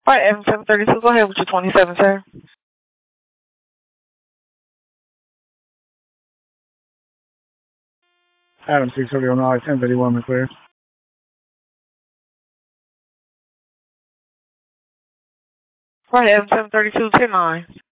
All right, Evan 732, go ahead with your 27, sir. Adam 630 on 1031, clear. All right, Evan 732, 10-9.